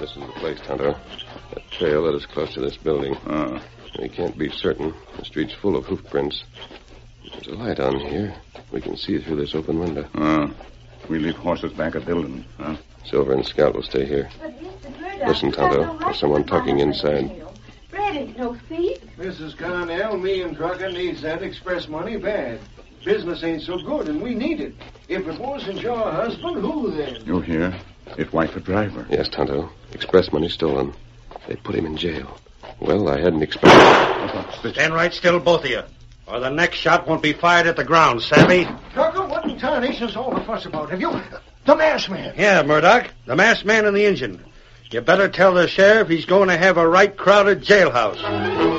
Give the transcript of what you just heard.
This is the place, Tonto. That trail led us close to this building. We can't be certain. The street's full of hoof prints. There's a light on here. We can see through this open window. We leave horses back at building, huh? Silver and Scout will stay here. Listen, Tonto. There's someone talking inside. Brad ain't no thief. Mrs. Cornell, me and Trucker needs that express money bad. Business ain't so good, and we need it. If it wasn't your husband, who then? You hear? His wife a driver. Yes, Tonto. Express money stolen. They put him in jail. Well, I hadn't expected... Stand right still, both of you, or the next shot won't be fired at the ground, savvy? Trucker, what in tarnation's all the fuss about? Have you... The masked man. Yeah, Murdoch. The masked man and the engine. You better tell the sheriff he's going to have a right crowded jailhouse.